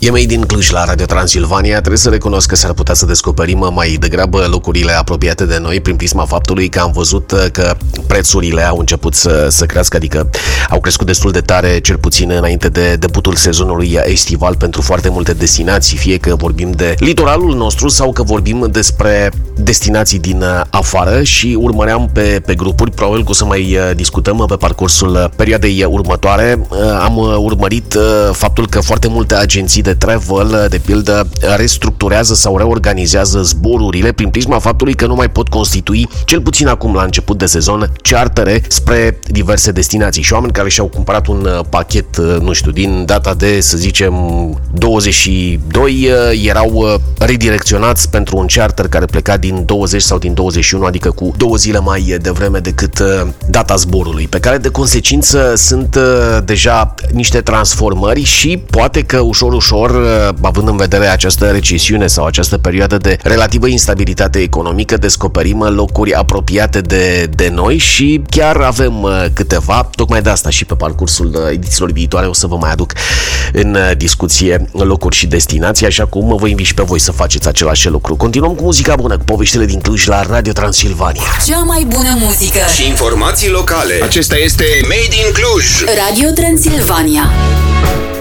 E Made in Cluj la Radio Transilvania. Trebuie să recunosc că s-ar putea să descoperim mai degrabă locurile apropiate de noi prin prisma faptului că am văzut că prețurile au început să crească, adică au crescut destul de tare, cel puțin înainte de debutul sezonului estival pentru foarte multe destinații, fie că vorbim de litoralul nostru sau că vorbim despre destinații din afară, și urmăream pe grupuri, probabil că o să mai discutăm pe parcursul perioadei următoare. Am urmărit faptul că foarte multe agenții de travel, de pildă, restructurează sau reorganizează zborurile prin prisma faptului că nu mai pot constitui, cel puțin acum la început de sezon, chartere spre diverse destinații. Și oameni care și-au cumpărat un pachet, nu știu, din data de, să zicem, 22, erau redirecționați pentru un charter care pleca din 20 sau din 21, adică cu 2 zile mai devreme decât data zborului, pe care de consecință sunt deja niște transformări și poate că ușor, având în vedere această recesiune sau această perioadă de relativă instabilitate economică, descoperim locuri apropiate de noi și chiar avem câteva. Tocmai de asta și pe parcursul edițiilor viitoare o să vă mai aduc în discuție locuri și destinații, așa cum vă invit și pe voi să faceți același lucru. Continuăm cu muzica bună, cu poveștile din Cluj la Radio Transilvania. Cea mai bună muzică și informații locale. Acesta este Made in Cluj. Radio Transilvania.